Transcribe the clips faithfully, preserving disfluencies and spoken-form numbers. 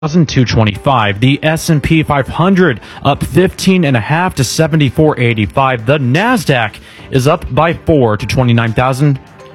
two twenty-five. The S and P five hundred up fifteen and a half to seventy-four eighty-five. The Nasdaq is up by four to twenty-nine thousand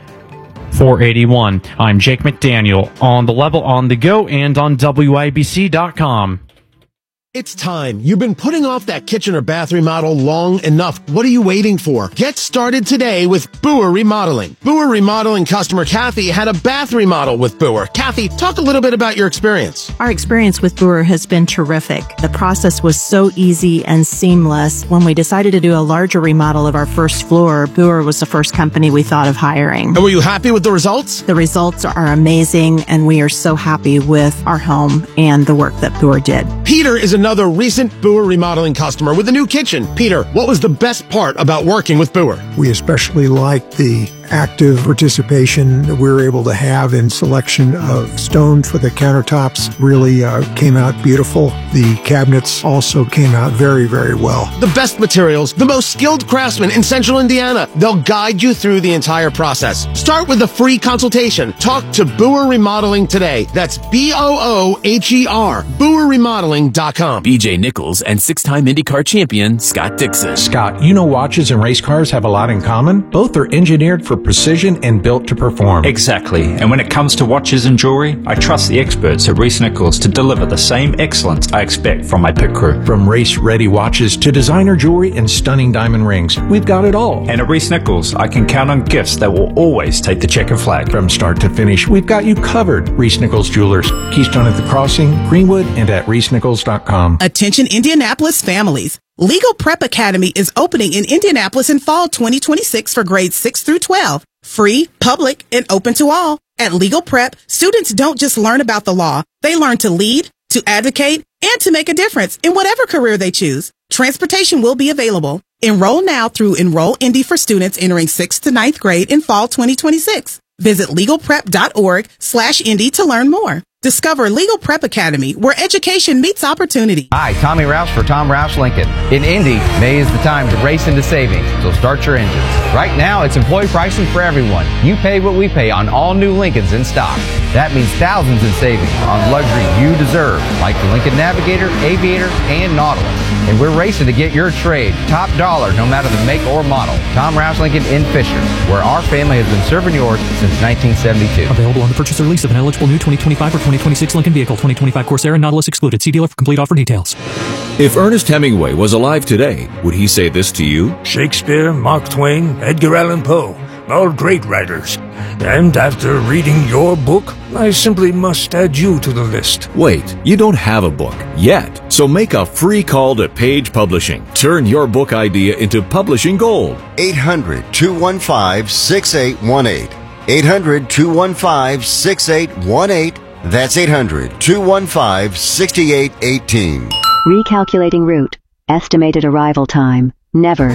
four eighty-one. I'm Jake McDaniel on The Level, on the go, and on W I B C dot com. It's time. You've been putting off that kitchen or bath remodel long enough. What are you waiting for? Get started today with Boer Remodeling. Boer Remodeling customer Kathy had a bath remodel with Boer. Kathy, talk a little bit about your experience. Our experience with Boer has been terrific. The process was so easy and seamless. When we decided to do a larger remodel of our first floor, Boer was the first company we thought of hiring. And were you happy with the results? The results are amazing, and we are so happy with our home and the work that Boer did. Peter is another Another recent Boer Remodeling customer with a new kitchen. Peter, what was the best part about working with Boer? We especially liked the active participation that we were able to have in selection of stone for the countertops. Really uh, came out beautiful. The cabinets also came out very, very well. The best materials, the most skilled craftsmen in Central Indiana. They'll guide you through the entire process. Start with a free consultation. Talk to Boer Remodeling today. That's B O O H E R, Boer Remodeling dot com. B J Nichols and six-time IndyCar champion Scott Dixon. Scott, you know watches and race cars have a lot in common? Both are engineered for precision and built to perform. Exactly. And when it comes to watches and jewelry, I trust the experts at Reese Nichols to deliver the same excellence I expect from my pit crew. From race-ready watches to designer jewelry and stunning diamond rings, we've got it all. And at Reese Nichols, I can count on gifts that will always take the checkered flag. From start to finish, we've got you covered. Reese Nichols Jewelers, Keystone at the Crossing, Greenwood, and at Reese Nichols dot com. Attention Indianapolis families. Legal Prep Academy is opening in Indianapolis in fall twenty twenty-six for grades six through twelve. Free, public, and open to all. At Legal Prep, students don't just learn about the law. They learn to lead, to advocate, and to make a difference in whatever career they choose. Transportation will be available. Enroll now through Enroll Indy for students entering sixth to ninth grade in fall twenty twenty-six. Visit legalprep.org slash Indy to learn more. Discover Legal Prep Academy, where education meets opportunity. Hi, Tommy Rouse for Tom Rouse Lincoln. In Indy, May is the time to race into savings, so start your engines. Right now, it's employee pricing for everyone. You pay what we pay on all new Lincolns in stock. That means thousands in savings on luxury you deserve, like the Lincoln Navigator, Aviator, and Nautilus. And we're racing to get your trade top dollar, no matter the make or model. Tom Rouse Lincoln in Fisher, where our family has been serving yours since nineteen seventy-two. Available on the purchase or lease of an eligible new twenty twenty-five or twenty twenty-six Lincoln vehicle. twenty twenty-five Corsair and Nautilus excluded. See dealer for complete offer details. If Ernest Hemingway was alive today, would he say this to you? Shakespeare, Mark Twain, Edgar Allan Poe, all great writers. And after reading your book, I simply must add you to the list. Wait, you don't have a book yet. So make a free call to Page Publishing. Turn your book idea into publishing gold. eight hundred, two one five, six eight one eight. eight hundred, two one five, six eight one eight. That's eight hundred, two one five, six eight one eight. Recalculating route. Estimated arrival time. Never.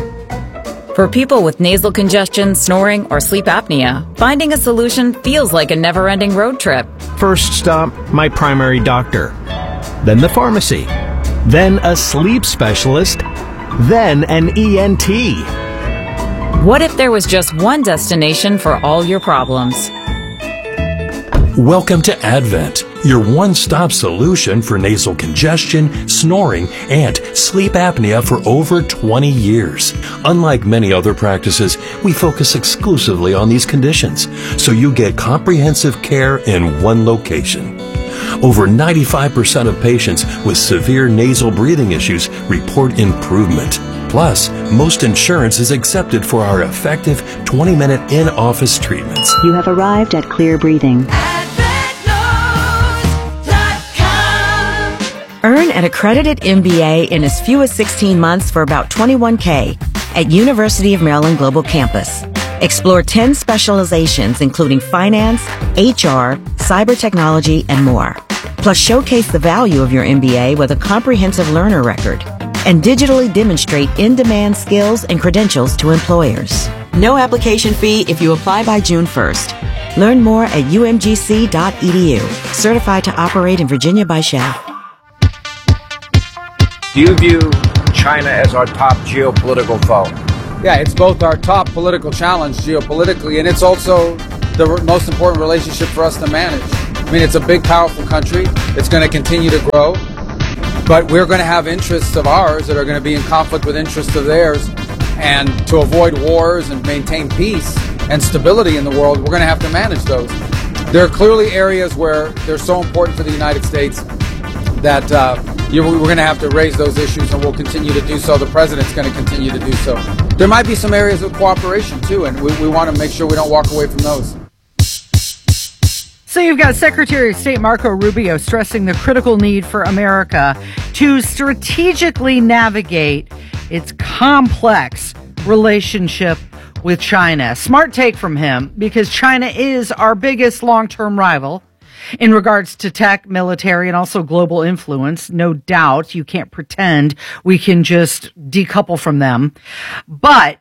For people with nasal congestion, snoring, or sleep apnea, finding a solution feels like a never-ending road trip. First stop, my primary doctor. Then the pharmacy. Then a sleep specialist. Then an E N T. What if there was just one destination for all your problems? Welcome to Advent, your one-stop solution for nasal congestion, snoring, and sleep apnea for over twenty years. Unlike many other practices, we focus exclusively on these conditions, so you get comprehensive care in one location. Over ninety-five percent of patients with severe nasal breathing issues report improvement. Plus, most insurance is accepted for our effective twenty-minute in-office treatments. You have arrived at Clear Breathing. Earn an accredited M B A in as few as sixteen months for about twenty-one thousand dollars at University of Maryland Global Campus. Explore ten specializations including finance, H R, cyber technology, and more. Plus, showcase the value of your M B A with a comprehensive learner record and digitally demonstrate in-demand skills and credentials to employers. No application fee if you apply by June first. Learn more at U M G C dot E D U. Certified to operate in Virginia by S H A F. Do you view China as our top geopolitical foe? Yeah, it's both our top political challenge geopolitically, and it's also the most important relationship for us to manage. I mean, it's a big, powerful country. It's going to continue to grow. But we're going to have interests of ours that are going to be in conflict with interests of theirs. And to avoid wars and maintain peace and stability in the world, we're going to have to manage those. There are clearly areas where they're so important for the United States that uh, you, we're going to have to raise those issues, and we'll continue to do so. The president's going to continue to do so. There might be some areas of cooperation, too, and we, we want to make sure we don't walk away from those. So you've got Secretary of State Marco Rubio stressing the critical need for America to strategically navigate its complex relationship with China. Smart take from him, because China is our biggest long-term rival in regards to tech, military, and also global influence. No doubt, you can't pretend we can just decouple from them. But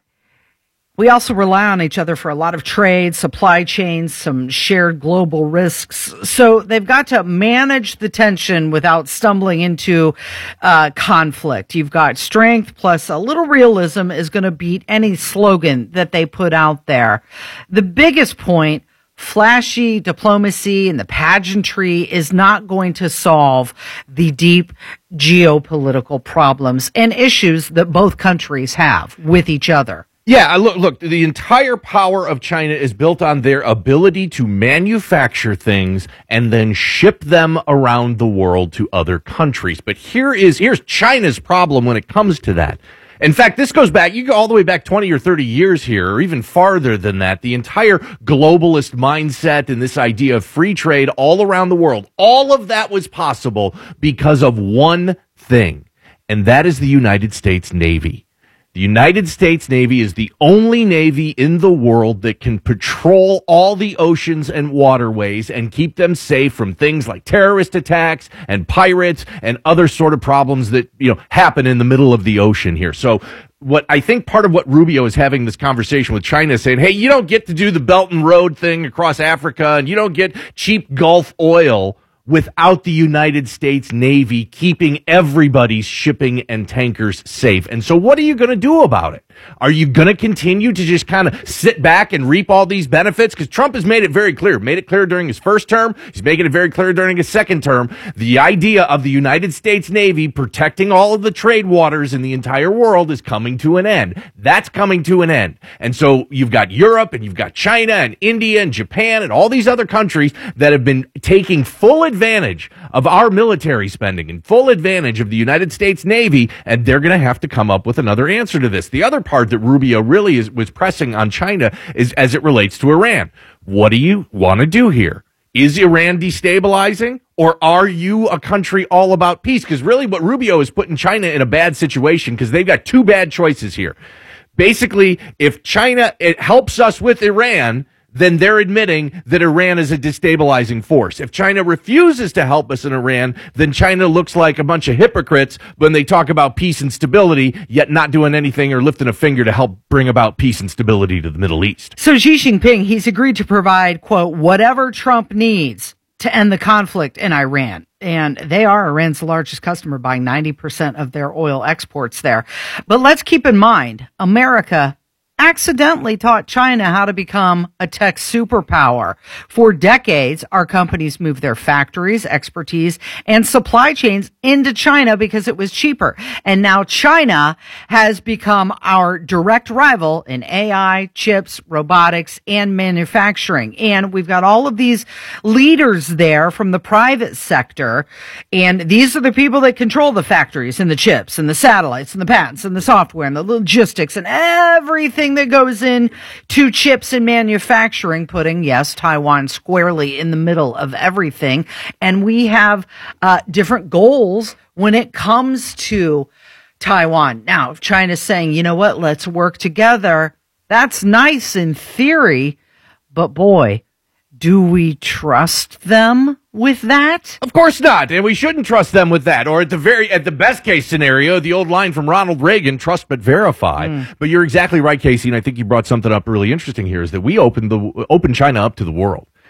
we also rely on each other for a lot of trade, supply chains, some shared global risks. So they've got to manage the tension without stumbling into uh, conflict. You've got strength plus a little realism is going to beat any slogan that they put out there. The biggest point, flashy diplomacy and the pageantry is not going to solve the deep geopolitical problems and issues that both countries have with each other. Yeah, look, look, the entire power of China is built on their ability to manufacture things and then ship them around the world to other countries. But here is, here's China's problem when it comes to that. In fact, this goes back, you go all the way back twenty or thirty years here, or even farther than that. The entire globalist mindset and this idea of free trade all around the world, all of that was possible because of one thing, and that is the United States Navy. The United States Navy is the only Navy in the world that can patrol all the oceans and waterways and keep them safe from things like terrorist attacks and pirates and other sort of problems that, you know, happen in the middle of the ocean here. So what I think part of what Rubio is having this conversation with China is saying, hey, you don't get to do the Belt and Road thing across Africa, and you don't get cheap Gulf oil without the United States Navy keeping everybody's shipping and tankers safe. And so what are you going to do about it? Are you going to continue to just kind of sit back and reap all these benefits? Because Trump has made it very clear, made it clear during his first term. He's making it very clear during his second term. The idea of the United States Navy protecting all of the trade waters in the entire world is coming to an end. That's coming to an end. And so you've got Europe and you've got China and India and Japan and all these other countries that have been taking full advantage of our military spending and full advantage of the United States Navy, and they're going to have to come up with another answer to this. The other part that Rubio really is, was pressing on China is as it relates to Iran. What do you want to do here? Is Iran destabilizing, or are you a country all about peace? Because really what Rubio is putting China in a bad situation, because they've got two bad choices here. Basically, if China it helps us with Iran, then they're admitting that Iran is a destabilizing force. If China refuses to help us in Iran, then China looks like a bunch of hypocrites when they talk about peace and stability, yet not doing anything or lifting a finger to help bring about peace and stability to the Middle East. So Xi Jinping, he's agreed to provide, quote, whatever Trump needs to end the conflict in Iran. And they are Iran's largest customer, buying ninety percent of their oil exports there. But let's keep in mind, America accidentally taught China how to become a tech superpower. For decades, our companies moved their factories, expertise, and supply chains into China because it was cheaper. And now China has become our direct rival in A I, chips, robotics, and manufacturing. And we've got all of these leaders there from the private sector. And these are the people that control the factories and the chips and the satellites and the patents and the software and the logistics and everything that goes in to chips and manufacturing, putting, yes, Taiwan squarely in the middle of everything. And we have uh, different goals when it comes to Taiwan. Now, if China's saying, you know what, let's work together, that's nice in theory, but boy, do we trust them with that? Of course not, and we shouldn't trust them with that. Or at the very, at the best case scenario, the old line from Ronald Reagan, trust but verify. Mm. But you're exactly right, Casey, and I think you brought something up really interesting here, is that we opened the opened China up to the world.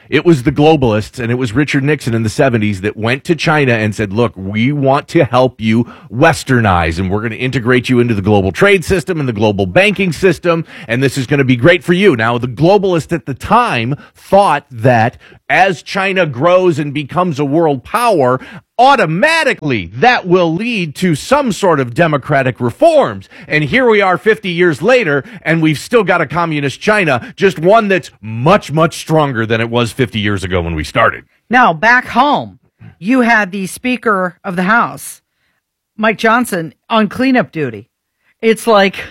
It was the globalists, and it was Richard Nixon in the seventies that went to China and said, look, we want to help you westernize, and we're going to integrate you into the global trade system and the global banking system, and this is going to be great for you. Now, the globalists at the time thought that as China grows and becomes a world power, automatically that will lead to some sort of democratic reforms. And here we are fifty years later, and we've still got a communist China, just one that's much, much stronger than it was fifty years ago when we started. Now, back home, you had the Speaker of the House, Mike Johnson, on cleanup duty. It's like,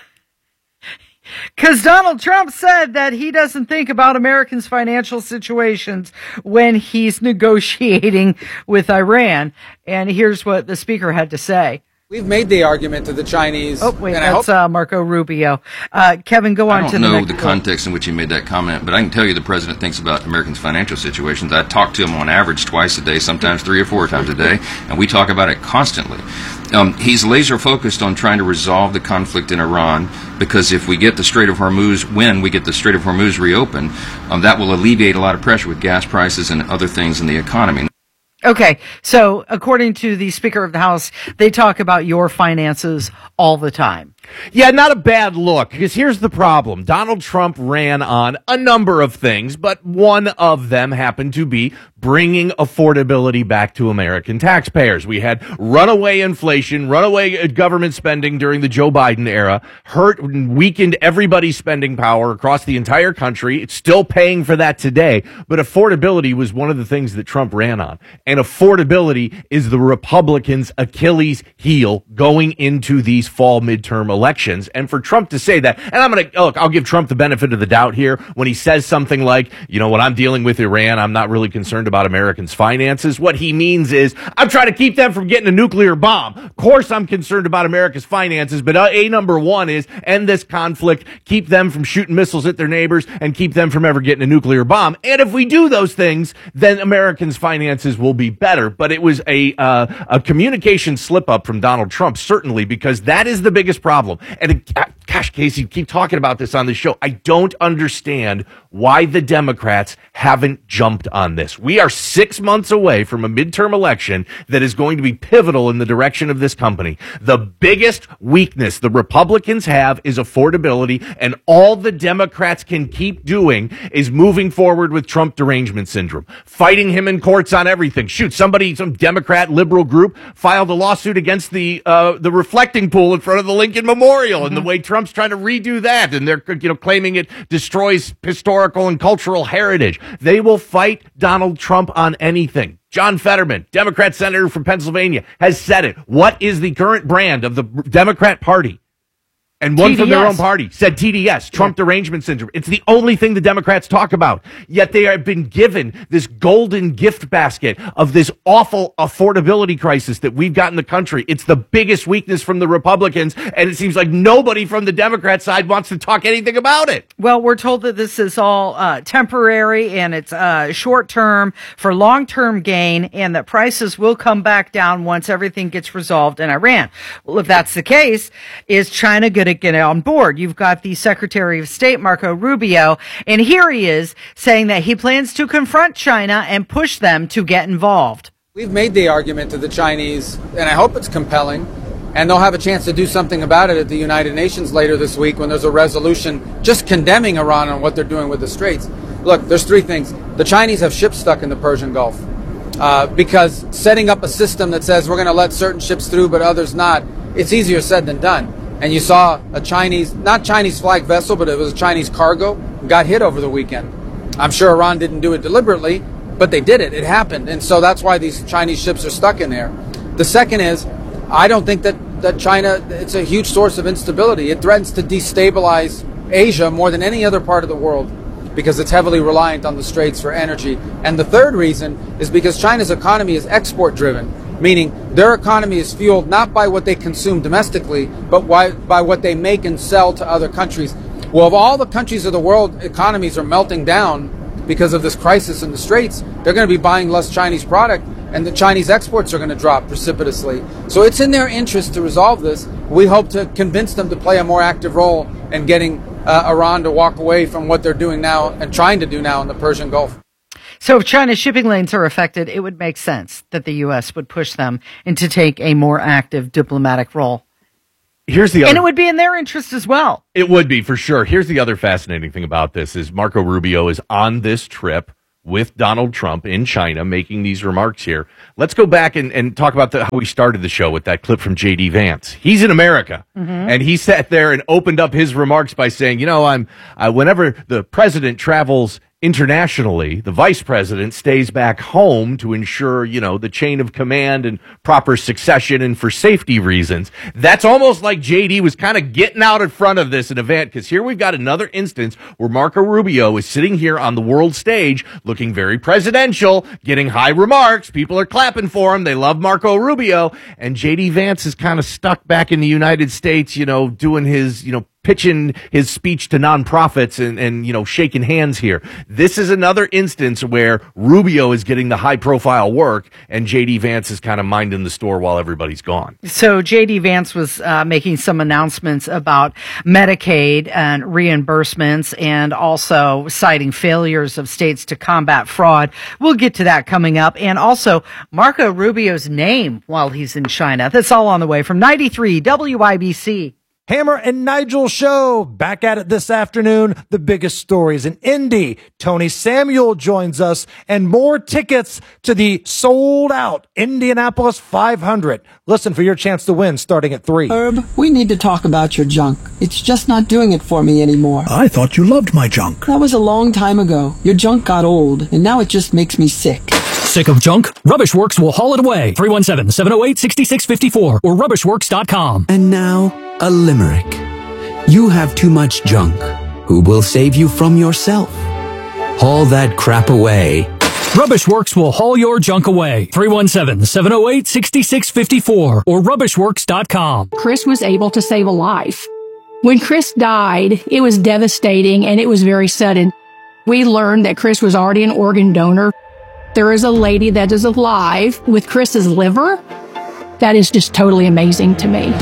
because Donald Trump said that he doesn't think about Americans' financial situations when he's negotiating with Iran. And here's what the speaker had to say. We've made the argument to the Chinese. Oh, wait, and that's I hope- uh, Marco Rubio. Uh, Kevin, go on I to don't the know next the one. context in which he made that comment, but I can tell you the president thinks about Americans' financial situations. I talk to him on average twice a day, sometimes three or four times a day, and we talk about it constantly. Um, he's laser focused on trying to resolve the conflict in Iran, because if we get the Strait of Hormuz, when we get the Strait of Hormuz reopened, um, that will alleviate a lot of pressure with gas prices and other things in the economy. Okay, so according to the Speaker of the House, they talk about your finances all the time. Yeah, not a bad look, because here's the problem. Donald Trump ran on a number of things, but one of them happened to be bringing affordability back to American taxpayers. We had runaway inflation, runaway government spending during the Joe Biden era, hurt and weakened everybody's spending power across the entire country. It's still paying for that today, but affordability was one of the things that Trump ran on. And affordability is the Republicans' Achilles heel going into these fall midterm elections. And for Trump to say that, and I'm going to, look, I'll give Trump the benefit of the doubt here when he says something like, you know, when I'm dealing with Iran, I'm not really concerned about Americans' finances. What he means is, I'm trying to keep them from getting a nuclear bomb. Of course, I'm concerned about America's finances, but a number one is end this conflict, keep them from shooting missiles at their neighbors, and keep them from ever getting a nuclear bomb. And if we do those things, then Americans' finances will be better. But it was a uh, a communication slip up from Donald Trump, certainly, because that is the biggest problem. And uh, gosh, Casey, keep talking about this on the show. I don't understand why the Democrats haven't jumped on this. We are six months away from a midterm election that is going to be pivotal in the direction of this company. The biggest weakness the Republicans have is affordability, and all the Democrats can keep doing is moving forward with Trump derangement syndrome, fighting him in courts on everything. Shoot, somebody, some Democrat liberal group filed a lawsuit against the uh, the reflecting pool in front of the Lincoln Memorial, mm-hmm. and the way Trump's trying to redo that, and they're you know claiming it destroys historical and cultural heritage. They will fight Donald Trump on anything. John Fetterman, Democrat senator from Pennsylvania, has said it. What is the current brand of the Democrat Party? And one T D S. from their own party said T D S, Trump yeah. derangement syndrome. It's the only thing the Democrats talk about. Yet they have been given this golden gift basket of this awful affordability crisis that we've got in the country. It's the biggest weakness from the Republicans, and it seems like nobody from the Democrat side wants to talk anything about it. Well, we're told that this is all uh, temporary, and it's uh, short term for long term gain, and that prices will come back down once everything gets resolved in Iran. Well, if that's the case, is China going to get on board? You've got the Secretary of State, Marco Rubio, and here he is saying that he plans to confront China and push them to get involved. We've made the argument to the Chinese, and I hope it's compelling, and they'll have a chance to do something about it at the United Nations later this week when there's a resolution just condemning Iran on what they're doing with the Straits. Look, there's three things. The Chinese have ships stuck in the Persian Gulf uh, because setting up a system that says we're going to let certain ships through but others not, it's easier said than done. And you saw a Chinese, not Chinese flag vessel, but it was a Chinese cargo, got hit over the weekend. I'm sure Iran didn't do it deliberately, but they did it. It happened. And so that's why these Chinese ships are stuck in there. The second is, I don't think that, that China, it's a huge source of instability. It threatens to destabilize Asia more than any other part of the world because it's heavily reliant on the Straits for energy. And the third reason is because China's economy is export driven. Meaning their economy is fueled not by what they consume domestically, but by, by what they make and sell to other countries. Well, if all the countries of the world economies are melting down because of this crisis in the Straits, they're going to be buying less Chinese product, and the Chinese exports are going to drop precipitously. So it's in their interest to resolve this. We hope to convince them to play a more active role in getting uh, Iran to walk away from what they're doing now and trying to do now in the Persian Gulf. So if China's shipping lanes are affected, it would make sense that the U S would push them into take a more active diplomatic role. Here's the other, and it would be in their interest as well. It would be, for sure. Here's the other fascinating thing about this is Marco Rubio is on this trip with Donald Trump in China making these remarks here. Let's go back and, and talk about the, how we started the show with that clip from J D Vance. He's in America, mm-hmm. and he sat there and opened up his remarks by saying, you know, I'm uh, whenever the president travels internationally, the vice president stays back home to ensure, you know, the chain of command and proper succession and for safety reasons. That's almost like J D was kind of getting out in front of this event, because here we've got another instance where Marco Rubio is sitting here on the world stage looking very presidential, getting high remarks. People are clapping for him. They love Marco Rubio. And J D Vance is kind of stuck back in the United States, you know, doing his, you know, pitching his speech to nonprofits and, and, you know, shaking hands here. This is another instance where Rubio is getting the high profile work and J D Vance is kind of minding the store while everybody's gone. So J D Vance was uh, making some announcements about Medicaid and reimbursements, and also citing failures of states to combat fraud. We'll get to that coming up. And also Marco Rubio's name while he's in China. That's all on the way from ninety-three W I B C. Hammer and Nigel Show, back at it this afternoon. The biggest stories in Indy. Tony Samuel joins us, and more tickets to the sold-out Indianapolis five hundred. Listen for your chance to win starting at three. Herb, we need to talk about your junk. It's just not doing it for me anymore. I thought you loved my junk. That was a long time ago. Your junk got old, and now it just makes me sick. Sick of junk? Rubbish Works will haul it away. three one seven, seven oh eight, six six five four or rubbish works dot com. And now, a limerick. You have too much junk. Who will save you from yourself? Haul that crap away. Rubbish Works will haul your junk away. three one seven, seven oh eight, six six five four or rubbish works dot com. Chris was able to save a life. When Chris died, it was devastating and it was very sudden. We learned that Chris was already an organ donor. There is a lady that is alive with Chris's liver. That is just totally amazing to me.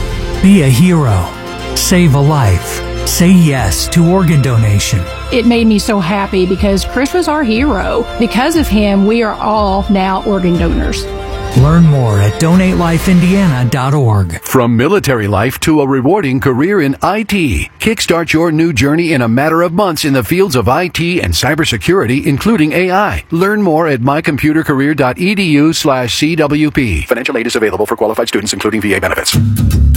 Be a hero. Save a life. Say yes to organ donation. It made me so happy because Chris was our hero. Because of him, we are all now organ donors. Learn more at donate life indiana dot org. From military life to a rewarding career in I T, kickstart your new journey in a matter of months in the fields of I T and cybersecurity, including A I. Learn more at my computer career dot e d u slash C W P. Financial aid is available for qualified students, including V A benefits.